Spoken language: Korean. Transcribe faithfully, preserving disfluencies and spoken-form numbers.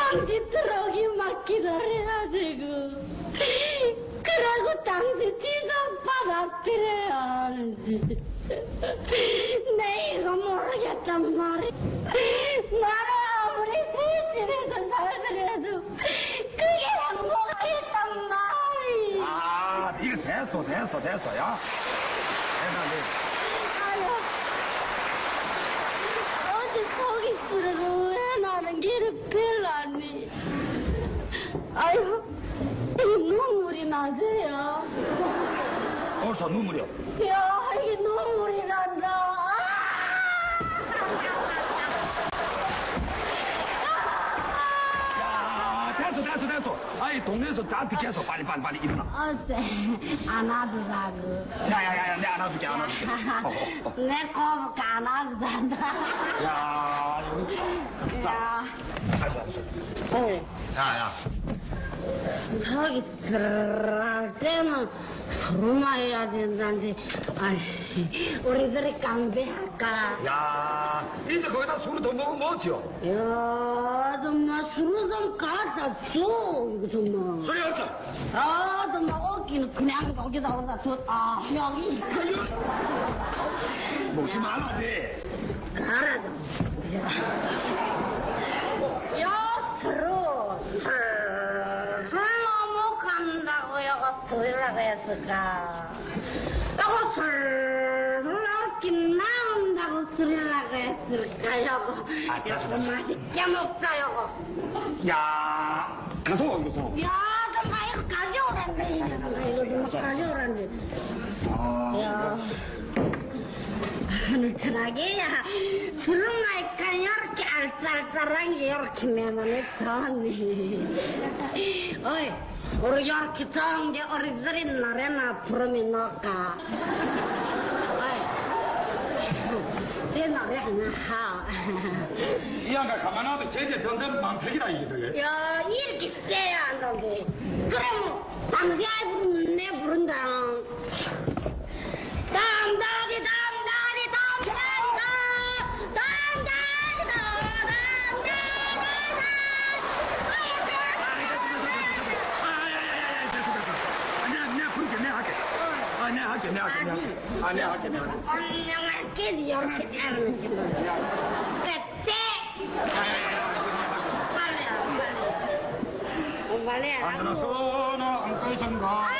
당신 트럭이 막기를 해가지고 그러고 당신 지도 받아들여야 하는지 내 이거 모르겠단 말이야. 나는 아무리 세집에서 살더라도 그게 행복하겠단 말이야. 아, 이거 됐어, 됐어, 됐어, 야. 아유, 어디 거기 쓰려고 왜 나는 길을 빌라니. 아유, 눈물이 나세요. 어디서 눈물이요? 야, 이게 눈물이 난다. 야, 됐어, 됐어, 됐어. 아이, 동네에서 다 듣겠어. 빨리, 빨리, 빨리 일어나. 어째 안아주라고. 야, 야, 야, 내 안아줄게, 안아줄게. 어, 어, 어. 내 꼬부가 안아주단다. 야, 여기. 자. 알았어, 알았어. 어. 야, 야. 저기 들어갈 때는 서로만 해야 된다는데, 아이, 우리들이 깡배할까? 야, 이제 거기다 술을 더 먹으면 뭐죠? 야, 정말 술을 좀 갖다 줘, 이거 정말. 소리 없죠? 아, 정말 어깨는 그냥 거기다 오다 줘. 아, 여기. 먹지 말라지. 가라 좀. 야, 서로 슬슬 넘어간다고 여가 들으라고 했을까? 여가 슬슬 어깨 나온다고 들으라고 했을까? 여거 아, 여거 맛있게 먹자 여거. 야, 가서, 이거. 야, 정말 이거 가져오란데 이거 이거 좀 가져오란데. 아, 야. 하늘천하게, 야, 수능하니까 이렇게 알쌀쌀한 게 이렇게 매만에 더하니. 어이, 우리 이렇게 더운 게 어리들이 노래나 부르면 넣을까? 어이, 내 노래 하나 하. 이 양가 가만하면 제제 전전 망패기다, 이게. 야, 이렇게 세야 한다고. 그럼, 당시에 부르면 내 부른다. 담다리, 담다리, 담다리다. 담다리다. 아, 내가 할게, 내가 할게, 내가 할게. 아, 내가 할게, 내가 할게. 언명할게, 이렇게 하는 줄 몰라. 그때. 빨리, 빨리. 빨리. 안전하소나, 안까이선가.